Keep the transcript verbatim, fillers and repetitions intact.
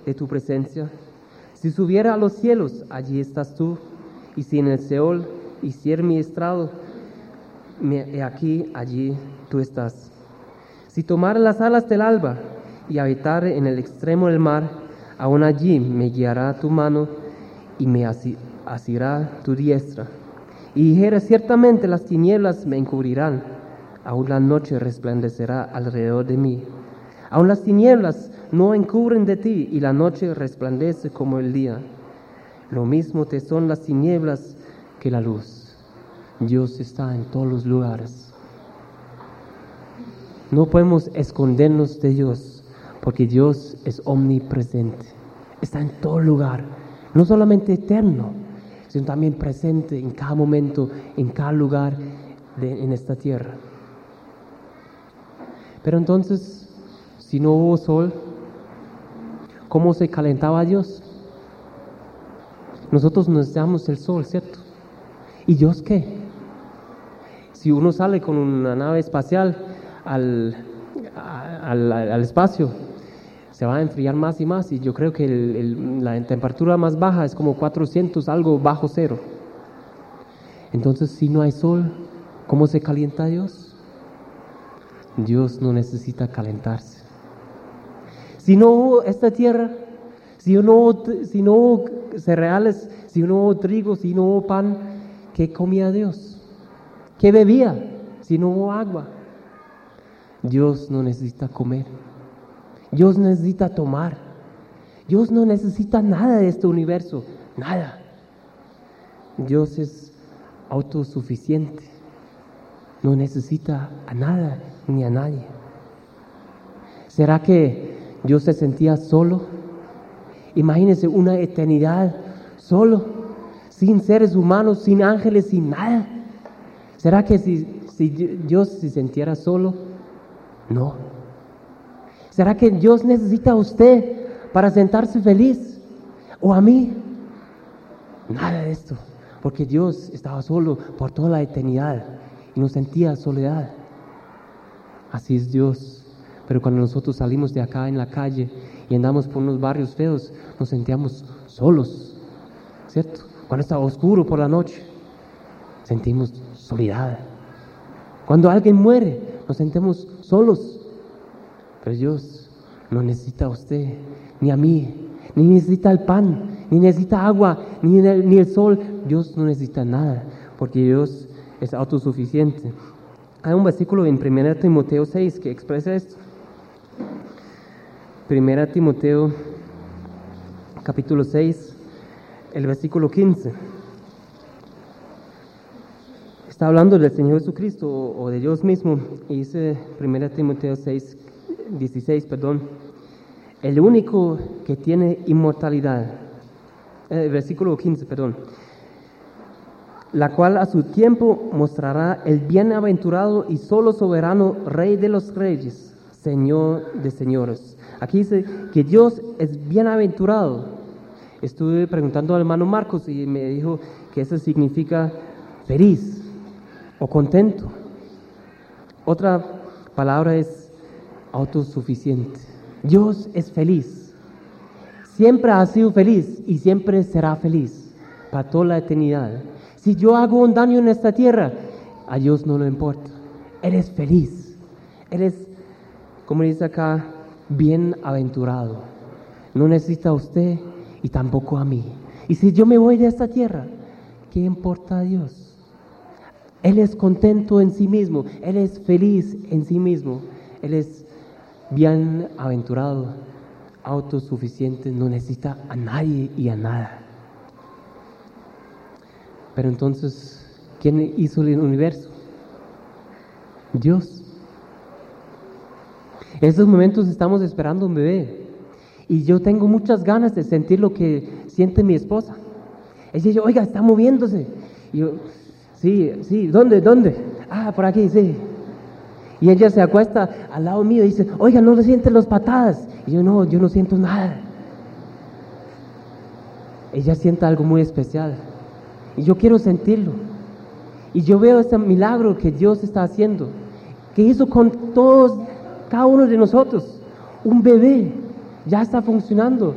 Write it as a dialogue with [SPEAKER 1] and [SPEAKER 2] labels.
[SPEAKER 1] de tu presencia. Si subiera a los cielos, allí estás tú. Y si en el Seol hiciera mi estrado, he aquí, allí tú estás. Si tomara las alas del alba y habitar en el extremo del mar, aún allí me guiará tu mano y me asirá tu diestra. Y dijera, ciertamente las tinieblas me encubrirán, aún la noche resplandecerá alrededor de mí. Aún las tinieblas no encubren de ti, y la noche resplandece como el día. Lo mismo te son las tinieblas que la luz. Dios está en todos los lugares. No podemos escondernos de Dios, porque Dios es omnipresente. Está en todo lugar, no solamente eterno, sino también presente en cada momento, en cada lugar de, en esta tierra. Pero entonces, si no hubo sol, ¿cómo se calentaba Dios? Nosotros necesitamos el sol, ¿cierto? ¿Y Dios qué? Si uno sale con una nave espacial al, al, al espacio, se va a enfriar más y más, y yo creo que el, el, la temperatura más baja es como cuatrocientos, algo bajo cero. Entonces, si no hay sol, ¿cómo se calienta Dios? Dios no necesita calentarse. Si no hubo esta tierra, si no hubo, si no hubo cereales, si no hubo trigo, si no hubo pan, ¿qué comía Dios? ¿Qué bebía si no hubo agua? Dios no necesita comer. Dios necesita tomar. Dios no necesita nada de este universo, nada. Dios es autosuficiente. No necesita a nada ni a nadie. ¿Será que Dios se sentía solo? Imagínense una eternidad solo, sin seres humanos, sin ángeles, sin nada. ¿Será que si, si Dios se sintiera solo? No. ¿Será que Dios necesita a usted para sentarse feliz? ¿O a mí? Nada de esto, porque Dios estaba solo por toda la eternidad y no sentía soledad. Así es Dios. Pero cuando nosotros salimos de acá en la calle y andamos por unos barrios feos, nos sentíamos solos, ¿cierto? Cuando está oscuro por la noche, sentimos soledad. Cuando alguien muere, nos sentimos solos. Pero Dios no necesita a usted, ni a mí, ni necesita el pan, ni necesita agua, ni el, ni el sol. Dios no necesita nada, porque Dios es autosuficiente. Hay un versículo en primera Timoteo seis que expresa esto. primera Timoteo capítulo seis, el versículo quince. Está hablando del Señor Jesucristo o, o de Dios mismo, y dice primera Timoteo seis, dieciséis, perdón, el único que tiene inmortalidad, eh, versículo quince, perdón, la cual a su tiempo mostrará el bienaventurado y solo soberano Rey de los reyes, Señor de señores. Aquí dice que Dios es bienaventurado. Estuve preguntando al hermano Marcos y me dijo que eso significa feliz o contento. Otra palabra es autosuficiente. Dios es feliz. Siempre ha sido feliz y siempre será feliz para toda la eternidad. Si yo hago un daño en esta tierra, a Dios no le importa. Él es feliz. Él es, como dice acá, bienaventurado. No necesita a usted y tampoco a mí. Y si yo me voy de esta tierra, ¿qué importa a Dios? Él es contento en sí mismo. Él es feliz en sí mismo. Él es bienaventurado, autosuficiente, no necesita a nadie y a nada. Pero entonces, ¿quién hizo el universo? Dios. En estos momentos estamos esperando un bebé y yo tengo muchas ganas de sentir lo que siente mi esposa. Ella dice, oiga, está moviéndose. Y yo, sí, sí, ¿dónde, dónde? Ah, por aquí, sí. Y ella se acuesta al lado mío y dice, oiga, ¿no le sienten las patadas? Y yo, no, yo no siento nada. Ella siente algo muy especial y yo quiero sentirlo. Y yo veo ese milagro que Dios está haciendo, que hizo con todos, cada uno de nosotros. Un bebé ya está funcionando.